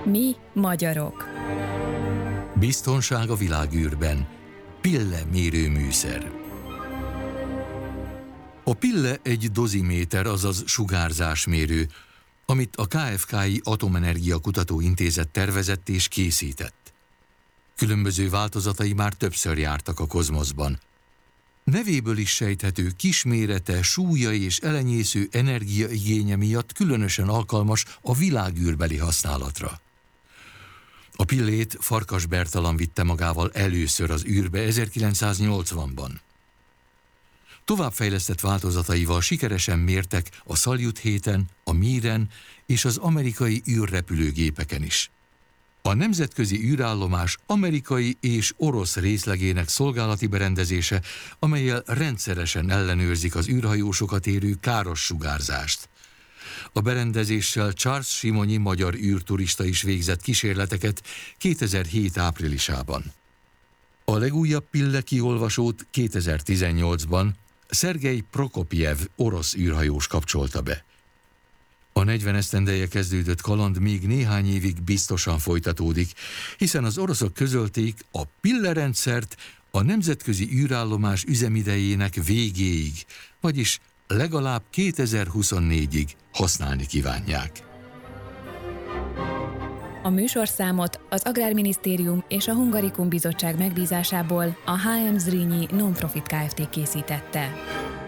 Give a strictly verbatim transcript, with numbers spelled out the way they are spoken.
Mi magyarok. Biztonság a világűrben. Pille mérőműszer. A pille egy doziméter, azaz sugárzásmérő, amit a ká ef ká-i Atomenergia Kutatóintézet tervezett és készített. Különböző változatai már többször jártak a kozmoszban. Nevéből is sejthető kismérete, súlya és elenyésző energiaigénye miatt különösen alkalmas a világűrbeli használatra. A pillét Farkas Bertalan vitte magával először az űrbe ezerkilencszáznyolcvanban. Továbbfejlesztett változataival sikeresen mértek a Saljut héten, a Miren és az amerikai űrrepülőgépeken is. A nemzetközi űrállomás amerikai és orosz részlegének szolgálati berendezése, amellyel rendszeresen ellenőrzik az űrhajósokat érő káros sugárzást. A berendezéssel Charles Simonyi magyar űrturista is végzett kísérleteket kétezer-hét áprilisában. A legújabb pille kiolvasót kétezer-tizennyolcban Szergej Prokopjev orosz űrhajós kapcsolta be. A negyven esztendeje kezdődött kaland még néhány évig biztosan folytatódik, hiszen az oroszok közölték, a pillerendszert a nemzetközi űrállomás üzemidejének végéig, vagyis legalább kétezer-huszonnégyig használni kívánják. A műsorszámot az Agrárminisztérium és a Hungarikum Bizottság megbízásából a há em Zrínyi Non-Profit Kft. Készítette.